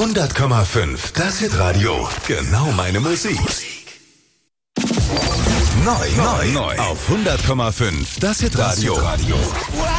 100,5. Das Hitradio. Genau meine Musik. Neu auf 100,5. Das Hitradio.